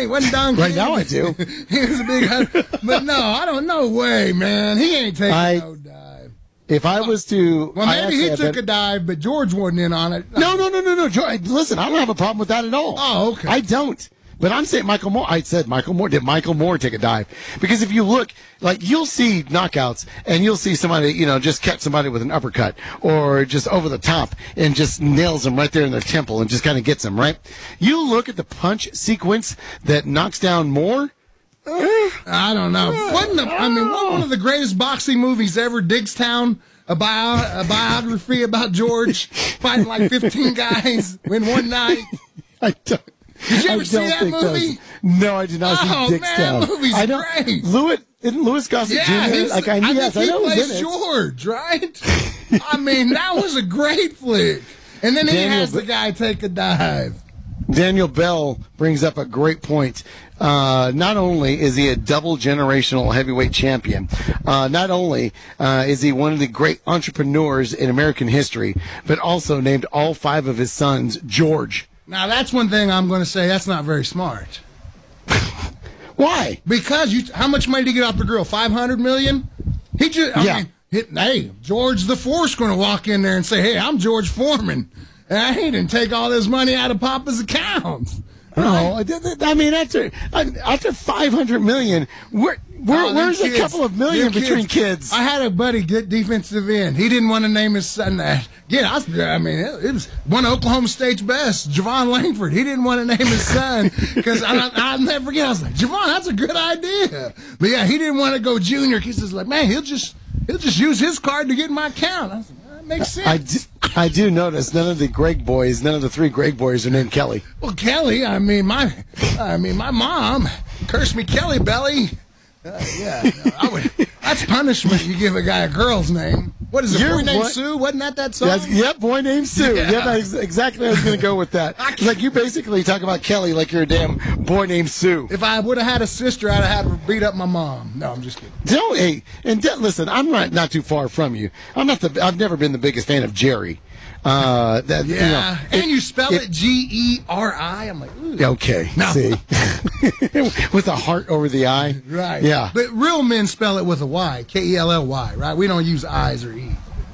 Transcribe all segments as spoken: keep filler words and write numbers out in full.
ain't wasn't Don Right King. now I do. He was a big hunter. But no, I don't know way, man. He ain't taking I, no dive. If I was to... Well, maybe he took bet, a dive, but George wasn't in on it. No, no, no, no, no. George, listen, I don't have a problem with that at all. Oh, okay. I don't. But I'm saying Michael Moore. I said Michael Moore. Did Michael Moore take a dive? Because if you look, like, you'll see knockouts, and you'll see somebody, you know, just catch somebody with an uppercut or just over the top and just nails them right there in their temple and just kind of gets them, right? You look at the punch sequence that knocks down Moore. I don't know. Wasn't the, I mean, one of the greatest boxing movies ever, Diggstown, a, bio, a biography about George fighting like fifteen guys in one night. I don't. Did you ever I see don't that think movie? those- No, I did not Oh, see Dickstown. man, that movie's I don't, great. Lewis, isn't Lewis Gossett Yeah, Junior? he's, Like, I, I yes, think I know he he's plays in it. George, right? I mean, that was a great flick. And then he Daniel has the Be- guy take a dive. Daniel Bell brings up a great point. Uh, not only is he a double generational heavyweight champion, uh, not only uh, is he one of the great entrepreneurs in American history, but also named all five of his sons George. Now, that's one thing I'm going to say. That's not very smart. Why? Because you, how much money did he get off the grill? Five hundred million. He just, I Yeah. mean, hit, hey, George the Fourth's going to walk in there and say, "Hey, I'm George Foreman, and he didn't take all this money out of Papa's account." No, I I mean after after five hundred million, where, where Oh, where's them a kids, couple of million them between kids? I had a buddy get defensive end. He didn't want to name his son that. Yeah, I, was, I mean, it, it was one of Oklahoma State's best, Javon Langford. He didn't want to name his son because I, I'll never forget. I was like, Javon, that's a good idea. But yeah, he didn't want to go junior. He says like, man, he'll just he'll just use his card to get in my account. I was like, that makes sense. I do, I do notice none of the Greg boys, none of the three Greg boys are named Kelly. Well, Kelly, I mean, my, I mean, my mom cursed me Kelly Belly. Uh, yeah, no, I would. That's punishment. You give a guy a girl's name. What is it? You're Boy named what- Sue? Wasn't that that song? That's, yep, boy named Sue. Yeah. Yep, that's exactly. I was going to go with that. It's like you basically talk about Kelly like you're a damn boy named Sue. If I would have had a sister, I'd have had her beat up my mom. No, I'm just kidding. Don't hey, and de- listen, I'm not not too far from you. I'm not the. I've never been the biggest fan of Jerry. Uh, that, Yeah, you know, and you spell it, G E R I. I'm like, ooh. Okay, No. see, with a heart over the I. Right. Yeah. But real men spell it with a Y, K E L L Y, right? We don't use I's or E.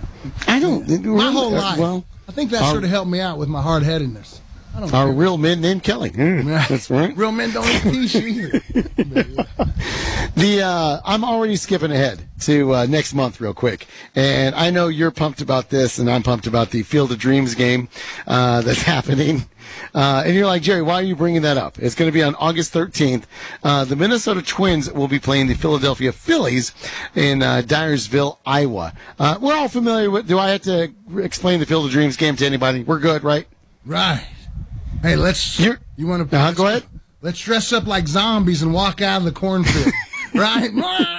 I don't. My whole life. Well, I think that our- sort of helped me out with my hard-headedness. I don't our care. real men named Kelly. Mm, that's right. Real men don't eat fish either. But, yeah. The uh, I'm already skipping ahead to uh, next month real quick, and I know you're pumped about this, and I'm pumped about the Field of Dreams game uh, that's happening. Uh, and you're like, Jerry, why are you bringing that up? It's going to be on August thirteenth. Uh, the Minnesota Twins will be playing the Philadelphia Phillies in uh, Dyersville, Iowa. Uh, we're all familiar with. Do I have to explain the Field of Dreams game to anybody? We're good, right? Right. Hey, let's. You're- you want to? Uh-huh, go ahead. Let's dress up like zombies and walk out of the cornfield. Right?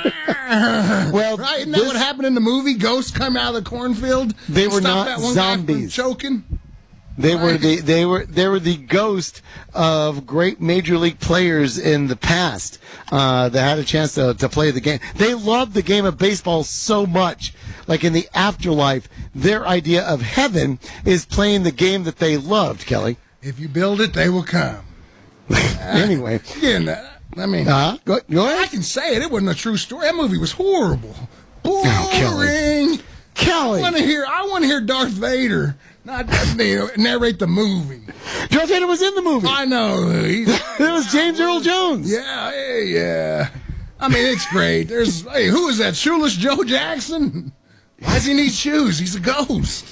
Well, right? Isn't that this- what happened in the movie? Ghosts come out of the cornfield. They and were stop not that one guy from zombies. choking. They were Right. the they were they were the ghost of great major league players in the past uh, that had a chance to, to play the game. They loved the game of baseball so much. Like in the afterlife, their idea of heaven is playing the game that they loved. Kelly. If you build it, they will come. Anyway, Again, uh, I mean, uh, go, go I ahead. can say it. It wasn't a true story. That movie was horrible. Boring. Oh, Kelly. Kelly. I want to hear. I want to hear Darth Vader not you know, narrate the movie. Darth Vader was in the movie. I know. He's, It was James Earl Jones. yeah, yeah, yeah. I mean, it's great. There's hey, who is that? Shoeless Joe Jackson? Why does he need shoes? He's a ghost.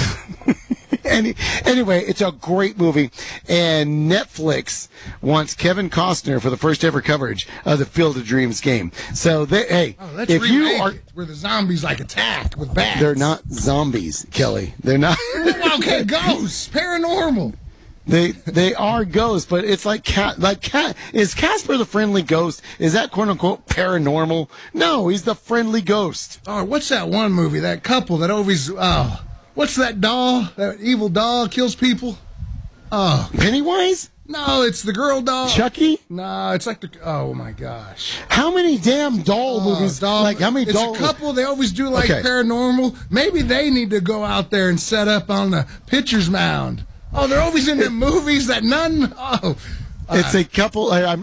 Any, anyway, it's a great movie, and Netflix wants Kevin Costner for the first ever coverage of the Field of Dreams game. So, they, hey, Oh, let's if you remake are, it where the zombies like attack with bats. they're not zombies, Kelly. They're not. Okay, ghosts, paranormal. They they are ghosts, but it's like cat like cat is Casper the friendly ghost? Is that quote unquote paranormal? No, he's the friendly ghost. Oh, what's that one movie? That couple that always. Oh, what's that doll? That evil doll kills people. Oh Pennywise? no, it's the girl doll. Chucky? No, it's like the. Oh my gosh. How many damn doll Oh, movies? doll- like how many it's doll? a couple. They always do like Okay. paranormal. Maybe they need to go out there and set up on the pitcher's mound. Oh, they're always in the movies that none. Oh, It's a couple. I, I'm